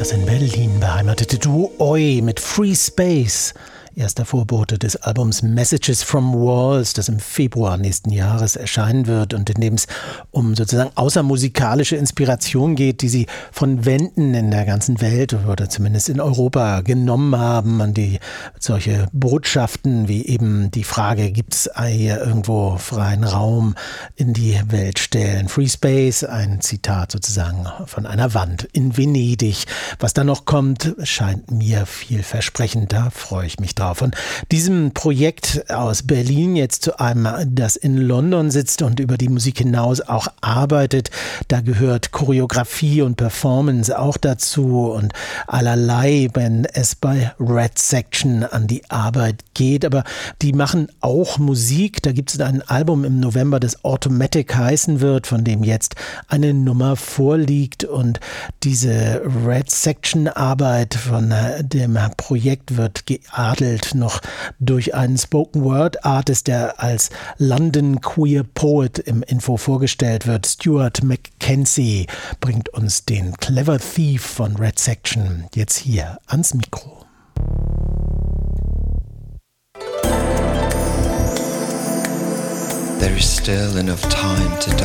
Das in Berlin beheimatete Duo Oi mit Free Space, erster Vorbote des Albums Messages from Walls, das im Februar nächsten Jahres erscheinen wird und in dem es um sozusagen außermusikalische Inspiration geht, die sie von Wänden in der ganzen Welt oder zumindest in Europa genommen haben, an die solche Botschaften wie eben die Frage, gibt es hier irgendwo freien Raum, in die Welt stellen. Free Space, ein Zitat sozusagen von einer Wand in Venedig. Was da noch kommt, scheint mir vielversprechend, da freue ich mich drauf. Von diesem Projekt aus Berlin jetzt zu einem, das in London sitzt und über die Musik hinaus auch arbeitet. Da gehört Choreografie und Performance auch dazu und allerlei, wenn es bei Red Section an die Arbeit geht. Aber die machen auch Musik. Da gibt es ein Album im November, das Automatic heißen wird, von dem jetzt eine Nummer vorliegt. Und diese Red Section Arbeit von dem Projekt wird geadelt noch durch einen Spoken Word Artist, der als London Queer Poet im Info vorgestellt wird. Stuart Mackenzie bringt uns den Clever Thief von Red Section jetzt hier ans Mikro. There is still enough time to